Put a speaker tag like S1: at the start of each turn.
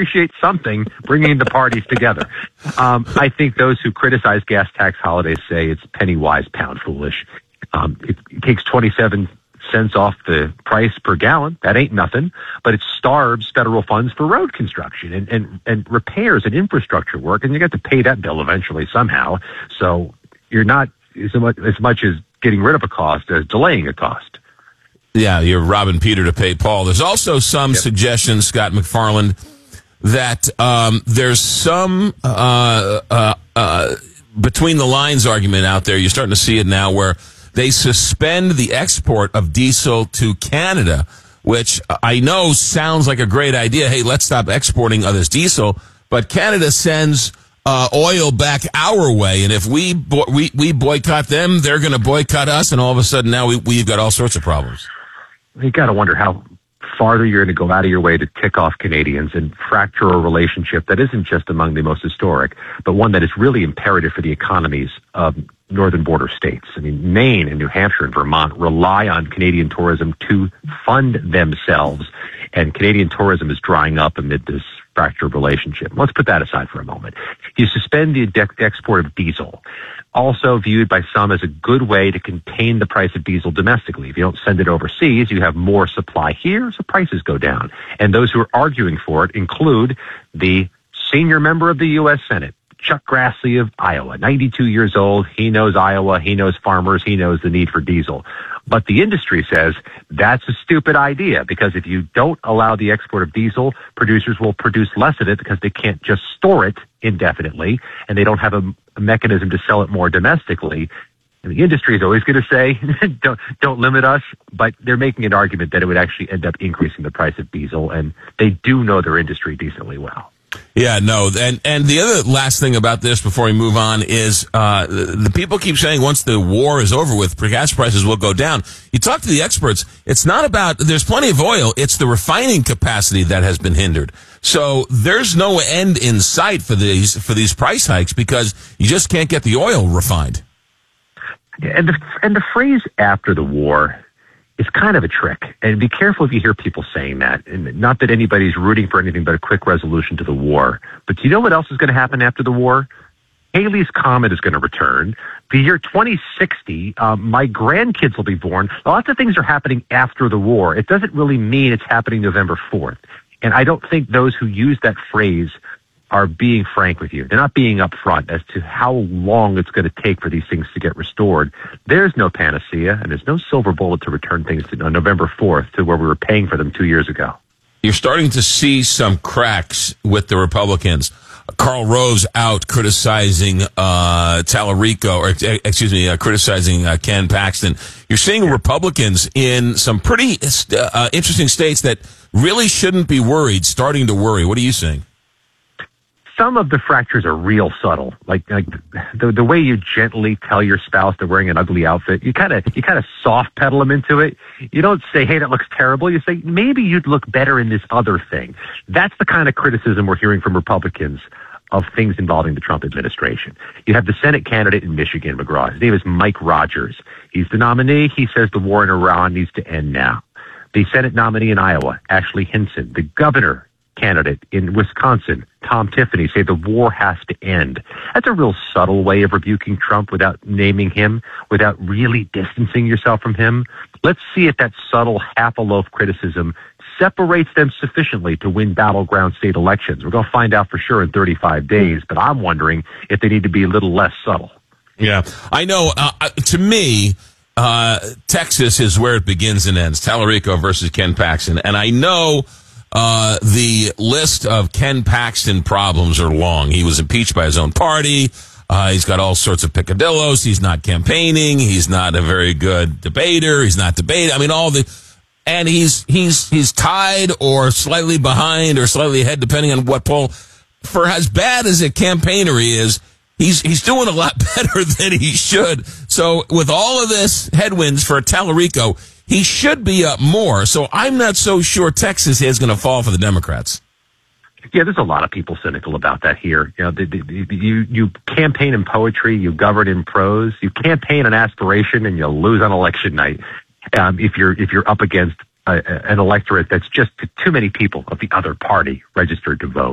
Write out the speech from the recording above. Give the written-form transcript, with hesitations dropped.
S1: appreciate something bringing the parties together. I think those who criticize gas tax holidays say it's penny wise, pound foolish. It takes 27 cents off the price per gallon. That ain't nothing, but it starves federal funds for road construction and repairs and infrastructure work, and you got to pay that bill eventually somehow. So you're not as much as getting rid of a cost as delaying a cost.
S2: Yeah, you're robbing Peter to pay Paul. There's also some suggestions, Scott McFarland, that there's some between the lines argument out there. You're starting to see it now where they suspend the export of diesel to Canada, which I know sounds like a great idea. Hey, let's stop exporting this diesel. But Canada sends oil back our way, and if we boycott them, they're going to boycott us, and all of a sudden now we've got all sorts of problems.
S1: You got to wonder how farther you're going to go out of your way to tick off Canadians and fracture a relationship that isn't just among the most historic, but one that is really imperative for the economies of northern border states. I mean, Maine and New Hampshire and Vermont rely on Canadian tourism to fund themselves, and Canadian tourism is drying up amid this fractured relationship. Let's put that aside for a moment. You suspend the export of diesel, also viewed by some as a good way to contain the price of diesel domestically. If you don't send it overseas, you have more supply here, so prices go down. And those who are arguing for it include the senior member of the U.S. Senate, Chuck Grassley of Iowa, 92 years old. He knows Iowa. He knows farmers. He knows the need for diesel. But the industry says that's a stupid idea, because if you don't allow the export of diesel, producers will produce less of it because they can't just store it indefinitely, and they don't have a mechanism to sell it more domestically. And the industry is always going to say, don't limit us, but they're making an argument that it would actually end up increasing the price of diesel, and they do know their industry decently well.
S2: Yeah, no, and the other last thing about this before we move on is the people keep saying once the war is over with, gas prices will go down. You talk to the experts, it's not about, there's plenty of oil, it's the refining capacity that has been hindered. So there's no end in sight for these price hikes because you just can't get the oil refined.
S1: And the phrase after the war is kind of a trick. And be careful if you hear people saying that. And not that anybody's rooting for anything but a quick resolution to the war. But do you know what else is going to happen after the war? Halley's Comet is going to return. The year 2060, my grandkids will be born. Lots of things are happening after the war. It doesn't really mean it's happening November 4th. And I don't think those who use that phrase are being frank with you. They're not being upfront as to how long it's going to take for these things to get restored. There's no panacea, and there's no silver bullet to return things to November 4th to where we were paying for them 2 years ago.
S2: You're starting to see some cracks with the Republicans. Karl Rove out criticizing Tallarico, or criticizing Ken Paxton. You're seeing Republicans in some pretty interesting states that really shouldn't be worried, starting to worry. What are you seeing?
S1: Some of the fractures are real subtle, like the way you gently tell your spouse they're wearing an ugly outfit. You kind of soft pedal them into it. You don't say, "Hey, that looks terrible." You say, "Maybe you'd look better in this other thing." That's the kind of criticism we're hearing from Republicans of things involving the Trump administration. You have the Senate candidate in Michigan, McGraw. His name is Mike Rogers. He's the nominee. He says the war in Iran needs to end now. The Senate nominee in Iowa, Ashley Hinson. The governor candidate in Wisconsin, Tom Tiffany, say the war has to end. That's a real subtle way of rebuking Trump without naming him, without really distancing yourself from him. Let's see if that subtle half-a-loaf criticism separates them sufficiently to win battleground state elections. We're going to find out for sure in 35 days, but I'm wondering if they need to be a little less subtle.
S2: Yeah, I know. To me, Texas is where it begins and ends. Tallarico versus Ken Paxton. And I know the list of Ken Paxton problems are long. He was impeached by his own party. He's got all sorts of picadillos. He's not campaigning. He's not a very good debater. He's not debating. I mean, and he's tied or slightly behind or slightly ahead, depending on what poll. For as bad as a campaigner he is, he's doing a lot better than he should. So with all of this headwinds for Tallarico, he should be up more. So I'm not so sure Texas is going to fall for the Democrats.
S1: Yeah, there's a lot of people cynical about that here. You know, you campaign in poetry, you govern in prose. You campaign on aspiration, and you lose on election night. If you're up against an electorate that's just too many people of the other party registered to vote.